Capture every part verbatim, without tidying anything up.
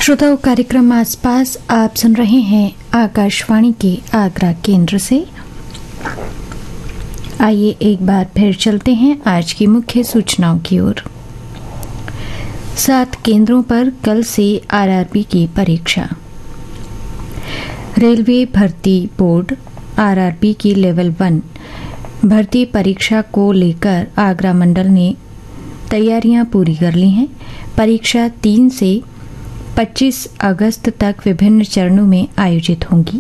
श्रोताओं, कार्यक्रम आसपास आप सुन रहे हैं आकाशवाणी के आगरा केंद्र से। आइए एक बार फिर चलते हैं आज की मुख्य सूचनाओं की ओर। सात केंद्रों पर कल से आरआरबी की परीक्षा। रेलवे भर्ती बोर्ड आरआरबी की लेवल वन भर्ती परीक्षा को लेकर आगरा मंडल ने तैयारियां पूरी कर ली हैं। परीक्षा तीन से पच्चीस अगस्त तक विभिन्न चरणों में आयोजित होंगी।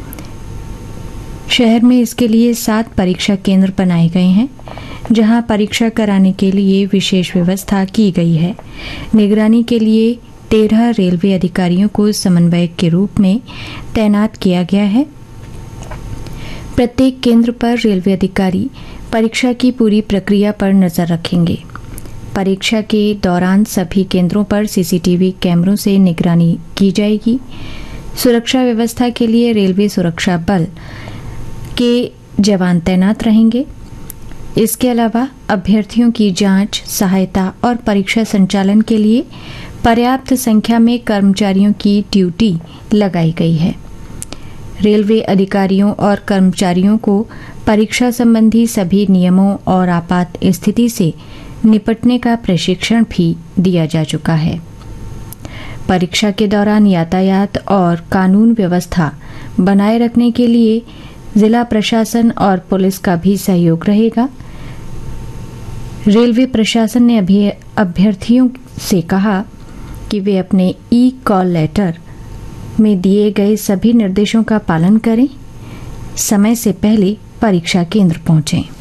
शहर में इसके लिए सात परीक्षा केंद्र बनाए गए हैं, जहां परीक्षा कराने के लिए विशेष व्यवस्था की गई है। निगरानी के लिए तेरह रेलवे अधिकारियों को समन्वयक के रूप में तैनात किया गया है। प्रत्येक केंद्र पर रेलवे अधिकारी परीक्षा की पूरी प्रक्रिया पर नजर रखेंगे। परीक्षा के दौरान सभी केंद्रों पर सीसीटीवी कैमरों से निगरानी की जाएगी। सुरक्षा व्यवस्था के लिए रेलवे सुरक्षा बल के जवान तैनात रहेंगे। इसके अलावा अभ्यर्थियों की जांच, सहायता और परीक्षा संचालन के लिए पर्याप्त संख्या में कर्मचारियों की ड्यूटी लगाई गई है। रेलवे अधिकारियों और कर्मचारियों को परीक्षा संबंधी सभी नियमों और आपात स्थिति से निपटने का प्रशिक्षण भी दिया जा चुका है। परीक्षा के दौरान यातायात और कानून व्यवस्था बनाए रखने के लिए जिला प्रशासन और पुलिस का भी सहयोग रहेगा। रेलवे प्रशासन ने अभी अभ्यर्थियों से कहा कि वे अपने ई कॉल लेटर में दिए गए सभी निर्देशों का पालन करें, समय से पहले परीक्षा केंद्र पहुंचें।